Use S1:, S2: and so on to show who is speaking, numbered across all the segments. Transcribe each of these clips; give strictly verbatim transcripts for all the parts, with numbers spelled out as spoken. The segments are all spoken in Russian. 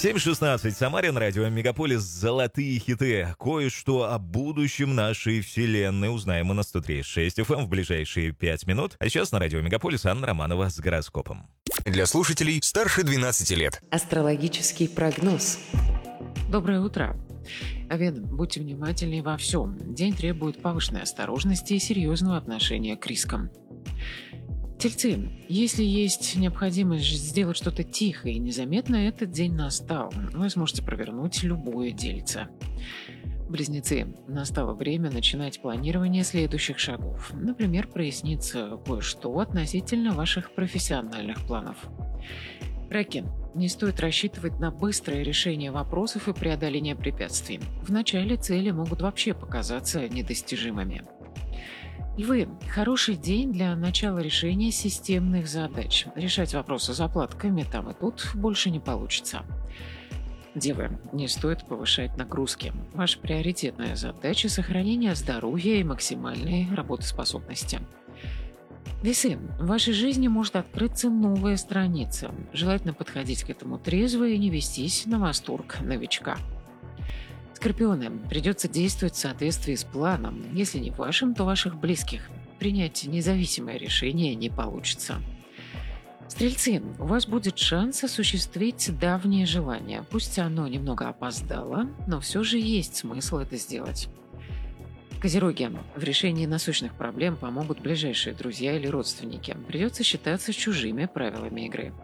S1: семь шестнадцать, Самарин, радио Мегаполис, золотые хиты. Кое-что о будущем нашей вселенной узнаем мы на сто три и шесть эф эм в ближайшие пять минут. А сейчас на радио Мегаполис Анна Романова с гороскопом.
S2: Для слушателей старше двенадцати лет.
S3: Астрологический прогноз.
S4: Доброе утро. Овен, будьте внимательнее во всем. День требует повышенной осторожности и серьезного отношения к рискам. Тельцы, если есть необходимость сделать что-то тихо и незаметно, этот день настал. Вы сможете провернуть любое дельце. Близнецы, настало время начинать планирование следующих шагов. Например, прояснится кое-что относительно ваших профессиональных планов. Раки, не стоит рассчитывать на быстрое решение вопросов и преодоление препятствий. Вначале цели могут вообще показаться недостижимыми. Львы, хороший день для начала решения системных задач. Решать вопросы заплатками там и тут больше не получится. Девы, не стоит повышать нагрузки. Ваша приоритетная задача – сохранение здоровья и максимальной работоспособности. Весы, в вашей жизни может открыться новая страница. Желательно подходить к этому трезво и не вестись на восторг новичка. Скорпионы, придется действовать в соответствии с планом. Если не вашим, то ваших близких. Принять независимое решение не получится. Стрельцы, у вас будет шанс осуществить давнее желание. Пусть оно немного опоздало, но все же есть смысл это сделать. Козероги, в решении насущных проблем помогут ближайшие друзья или родственники. Придется считаться с чужими правилами игры.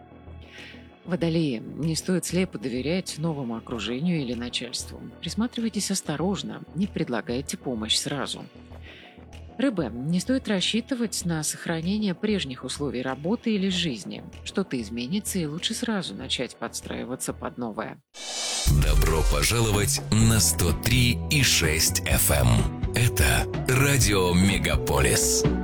S4: Водолеи, не стоит слепо доверять новому окружению или начальству. Присматривайтесь осторожно, не предлагайте помощь сразу. Рыбы, не стоит рассчитывать на сохранение прежних условий работы или жизни. Что-то изменится, и лучше сразу начать подстраиваться под новое.
S2: Добро пожаловать на сто три и шесть эф эм. Это радио Мегаполис.